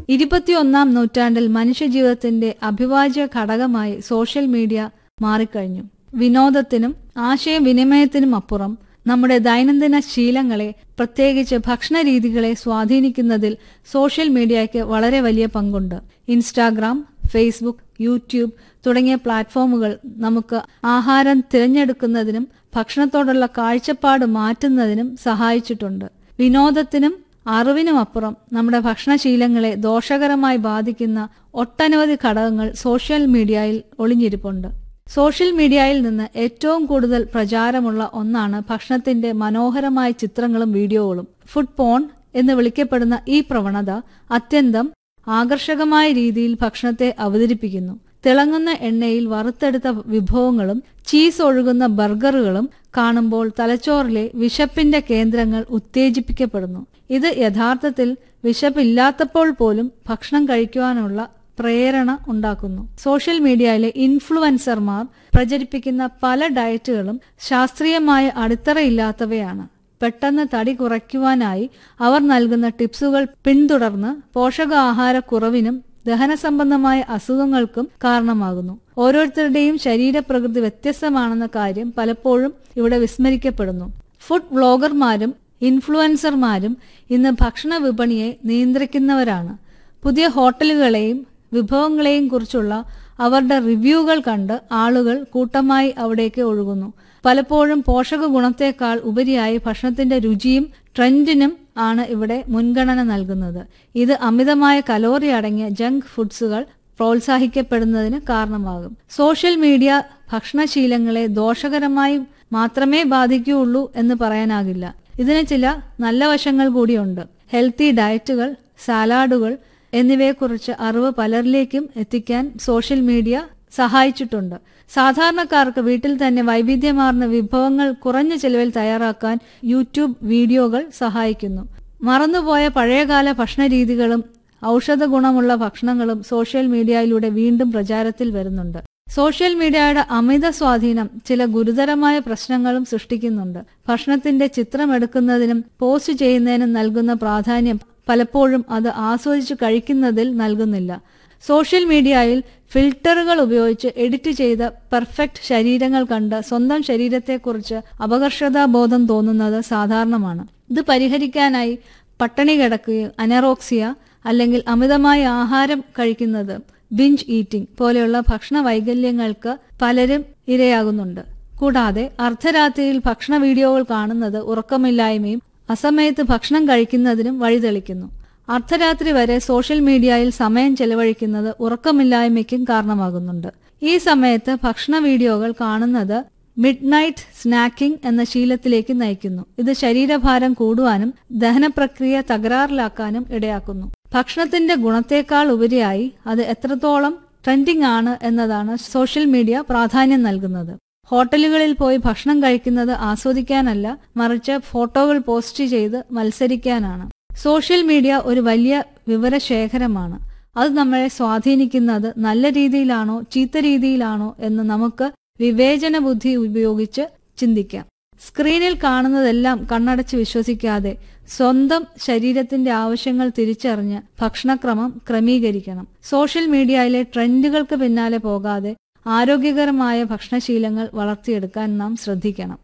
21ാം നൂറ്റാണ്ടിൽ മനുഷ്യജീവിതത്തിന്റെ അവിഭാജ്യ ഘടകമായി സോഷ്യൽ മീഡിയ മാറിക്കഴിഞ്ഞു. വിനോദത്തിനും ആശയവിനിമയത്തിനും അപ്പുറം നമ്മുടെ ദൈനംദിന ശീലങ്ങളെ, പ്രത്യേകിച്ച് ഭക്ഷണരീതികളെ സ്വാധീനിക്കുന്നതിൽ സോഷ്യൽ മീഡിയയ്ക്ക് വളരെ വലിയ പങ്കുണ്ട്. ഇൻസ്റ്റാഗ്രാം, ഫേസ്ബുക്ക്, യൂട്യൂബ് തുടങ്ങിയ പ്ലാറ്റ്ഫോമുകൾ നമുക്ക് ആഹാരം തിരഞ്ഞെടുക്കുന്നതിനും ഭക്ഷണത്തോടുള്ള കാഴ്ചപ്പാട് മാറ്റുന്നതിനും സഹായിച്ചിട്ടുണ്ട്. വിനോദത്തിനും അറിവിനുമപ്പുറം നമ്മുടെ ഭക്ഷണശീലങ്ങളെ ദോഷകരമായി ബാധിക്കുന്ന ഒട്ടനവധി ഘടകങ്ങൾ സോഷ്യൽ മീഡിയയിൽ ഒളിഞ്ഞിരിപ്പുണ്ട്. സോഷ്യൽ മീഡിയയിൽ നിന്ന് ഏറ്റവും കൂടുതൽ പ്രചാരമുള്ള ഒന്നാണ് ഭക്ഷണത്തിന്റെ മനോഹരമായ ചിത്രങ്ങളും വീഡിയോകളും. ഫുഡ് പോൺ എന്ന് വിളിക്കപ്പെടുന്ന ഈ പ്രവണത അത്യന്തം ആകർഷകമായ രീതിയിൽ ഭക്ഷണത്തെ അവതരിപ്പിക്കുന്നു. തിളങ്ങുന്ന എണ്ണയിൽ വറുത്തെടുത്ത വിഭവങ്ങളും ചീസ് ഒഴുകുന്ന ബർഗറുകളും കാണുമ്പോൾ തലച്ചോറിലെ വിശപ്പിന്റെ കേന്ദ്രങ്ങൾ ഉത്തേജിപ്പിക്കപ്പെടുന്നു. ഇത് യഥാർത്ഥത്തിൽ വിശപ്പില്ലാത്തപ്പോൾ പോലും ഭക്ഷണം കഴിക്കുവാനുള്ള പ്രേരണ ഉണ്ടാക്കുന്നു. സോഷ്യൽ മീഡിയയിലെ ഇൻഫ്ലുവൻസർമാർ പ്രചരിപ്പിക്കുന്ന പല ഡയറ്റുകളും ശാസ്ത്രീയമായ അടിത്തറയില്ലാത്തവയാണ്. പെട്ടെന്ന് തടി കുറയ്ക്കുവാനായി അവർ നൽകുന്ന ടിപ്സുകൾ പിന്തുടർന്ന് പോഷകാഹാരക്കുറവിനും ദഹന സംബന്ധമായ അസുഖങ്ങൾക്കും കാരണമാകുന്നു. ഓരോരുത്തരുടെയും ശരീരപ്രകൃതി വ്യത്യസ്തമാണെന്ന കാര്യം പലപ്പോഴും ഇവിടെ വിസ്മരിക്കപ്പെടുന്നു. ഫുഡ് വ്ളോഗർമാരും ഇൻഫ്ലുവൻസർമാരും ഇന്ന് ഭക്ഷണ വിപണിയെ നിയന്ത്രിക്കുന്നവരാണ്. പുതിയ ഹോട്ടലുകളെയും വിഭവങ്ങളെയും കുറിച്ചുള്ള അവരുടെ റിവ്യൂകൾ കണ്ട് ആളുകൾ കൂട്ടമായി അവിടേക്ക് ഒഴുകുന്നു. പലപ്പോഴും പോഷക ഗുണത്തേക്കാൾ ഉപരിയായി ഭക്ഷണത്തിന്റെ രുചിയും ട്രെൻഡിനും ആണ് ഇവിടെ മുൻഗണന നൽകുന്നത്. ഇത് അമിതമായ കലോറി അടങ്ങിയ ജങ്ക് ഫുഡ്സുകൾ പ്രോത്സാഹിക്കപ്പെടുന്നതിന് കാരണമാകും. സോഷ്യൽ മീഡിയ ഭക്ഷണശീലങ്ങളെ ദോഷകരമായി മാത്രമേ ബാധിക്കുകയുള്ളൂ എന്ന് പറയാനാകില്ല. ഇതിന് ചില നല്ല വശങ്ങൾ കൂടിയുണ്ട്. ഹെൽത്തി ഡയറ്റുകൾ, സാലാഡുകൾ എന്നിവയെക്കുറിച്ച് അറിവ് പലരിലേക്കും എത്തിക്കാൻ സോഷ്യൽ മീഡിയ സഹായിച്ചിട്ടുണ്ട്. സാധാരണക്കാർക്ക് വീട്ടിൽ തന്നെ വൈവിധ്യമാർന്ന വിഭവങ്ങൾ കുറഞ്ഞ ചെലവിൽ തയ്യാറാക്കാൻ യൂട്യൂബ് വീഡിയോകൾ സഹായിക്കുന്നു. മറന്നുപോയ പഴയകാല ഭക്ഷണരീതികളും ഔഷധ ഗുണമുള്ള ഭക്ഷണങ്ങളും സോഷ്യൽ മീഡിയയിലൂടെ വീണ്ടും പ്രചാരത്തിൽ വരുന്നുണ്ട്. സോഷ്യൽ മീഡിയയുടെ അമിത സ്വാധീനം ചില ഗുരുതരമായ പ്രശ്നങ്ങളും സൃഷ്ടിക്കുന്നുണ്ട്. ഭക്ഷണത്തിന്റെ ചിത്രമെടുക്കുന്നതിനും പോസ്റ്റ് ചെയ്യുന്നതിനും നൽകുന്ന പ്രാധാന്യം പലപ്പോഴും അത് ആസ്വദിച്ച് കഴിക്കുന്നതിൽ നൽകുന്നില്ല. സോഷ്യൽ മീഡിയയിൽ ഫിൽട്ടറുകൾ ഉപയോഗിച്ച് എഡിറ്റ് ചെയ്ത പെർഫെക്റ്റ് ശരീരങ്ങൾ കണ്ട് സ്വന്തം ശരീരത്തെക്കുറിച്ച് അപകർഷതാബോധം തോന്നുന്നത് സാധാരണമാണ്. ഇത് പരിഹരിക്കാനായി പട്ടിണി കിടക്കുകയും അനറോക്സിയ അല്ലെങ്കിൽ അമിതമായ ആഹാരം കഴിക്കുന്നത്, ബിഞ്ച് ഈറ്റിംഗ് പോലെയുള്ള ഭക്ഷണ വൈകല്യങ്ങൾക്ക് പലരും ഇരയാകുന്നുണ്ട്. കൂടാതെ അർദ്ധരാത്രിയിൽ ഭക്ഷണ വീഡിയോകൾ കാണുന്നത് ഉറക്കമില്ലായ്മയും അസമയത്ത് ഭക്ഷണം കഴിക്കുന്നതിനും വഴിതെളിക്കുന്നു. അർദ്ധരാത്രി വരെ സോഷ്യൽ മീഡിയയിൽ സമയം ചെലവഴിക്കുന്നത് ഉറക്കമില്ലായ്മയ്ക്കും കാരണമാകുന്നുണ്ട്. ഈ സമയത്ത് ഭക്ഷണ വീഡിയോകൾ കാണുന്നത് മിഡ് നൈറ്റ് സ്നാക്കിംഗ് എന്ന ശീലത്തിലേക്ക് നയിക്കുന്നു. ഇത് ശരീരഭാരം കൂടുവാനും ദഹനപ്രക്രിയ തകരാറിലാക്കാനും ഇടയാക്കുന്നു. ഭക്ഷണത്തിന്റെ ഗുണത്തേക്കാൾ ഉപരിയായി അത് എത്രത്തോളം ട്രെൻഡിംഗ് ആണ് എന്നതാണ് സോഷ്യൽ മീഡിയ പ്രാധാന്യം നൽകുന്നത്. ഹോട്ടലുകളിൽ പോയി ഭക്ഷണം കഴിക്കുന്നത് ആസ്വദിക്കാനല്ല, മറിച്ച് ഫോട്ടോകൾ പോസ്റ്റ് ചെയ്ത് മത്സരിക്കാനാണ്. സോഷ്യൽ മീഡിയ ഒരു വലിയ വിവരശേഖരമാണ്. അത് നമ്മളെ സ്വാധീനിക്കുന്നത് നല്ല രീതിയിലാണോ ചീത്ത രീതിയിലാണോ എന്ന് നമുക്ക് വിവേചന ബുദ്ധി ഉപയോഗിച്ച് ചിന്തിക്കാം. സ്ക്രീനിൽ കാണുന്നതെല്ലാം കണ്ണടച്ച് വിശ്വസിക്കാതെ സ്വന്തം ശരീരത്തിന്റെ ആവശ്യങ്ങൾ തിരിച്ചറിഞ്ഞ് ഭക്ഷണക്രമം ക്രമീകരിക്കണം. സോഷ്യൽ മീഡിയയിലെ ട്രെൻഡുകൾക്ക് പിന്നാലെ പോകാതെ ആരോഗ്യകരമായ ഭക്ഷണശീലങ്ങൾ വളർത്തിയെടുക്കാൻ നാം ശ്രദ്ധിക്കണം.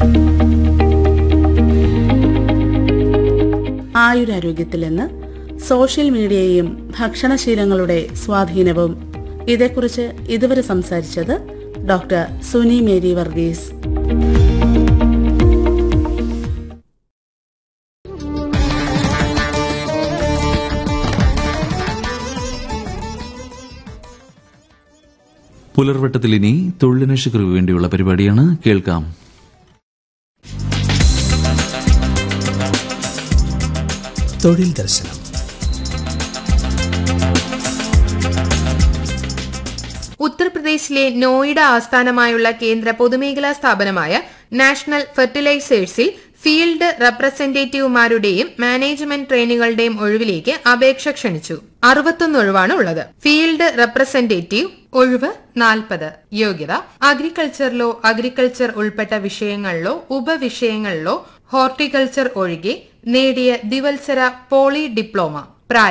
ആയുരാരോഗ്യത്തിൽ നിന്ന് സോഷ്യൽ മീഡിയയും ഭക്ഷണശീലങ്ങളുടെ സ്വാധീനവും, ഇതേക്കുറിച്ച് ഇതുവരെ സംസാരിച്ചത് ഡോക്ടർ സുനി മേരി വർഗീസ്. പുലർവട്ടത്തിൽ ഇനി തൊഴിലന്വേഷകർക്ക് വേണ്ടിയുള്ള പരിപാടിയാണ്. കേൾക്കാം. തൊഴിൽ ദർശനം. ഉത്തർപ്രദേശിലെ നോയിഡ ആസ്ഥാനമായുള്ള കേന്ദ്ര പൊതുമേഖലാ സ്ഥാപനമായ നാഷണൽ ഫെർട്ടിലൈസേഴ്സിൽ ഫീൽഡ് റെപ്രസെന്റേറ്റീവുമാരുടെയും മാനേജ്മെന്റ് ട്രെയിനികളുടെയും ഒഴിവിലേക്ക് അപേക്ഷ ക്ഷണിച്ചു. 61 ഒഴിവാണ് ഉള്ളത്. ഫീൽഡ് റെപ്രസെന്റേറ്റീവ് ഒഴിവ് 40. യോഗ്യത അഗ്രികൾച്ചറിലോ അഗ്രികൾച്ചർ ഉൾപ്പെട്ട വിഷയങ്ങളിലോ ഉപവിഷയങ്ങളിലോ ഹോർട്ടിക്കൾച്ചർ ഒഴികെ നേടിയ ദ്വിവത്സര പോളി ഡിപ്ലോമ.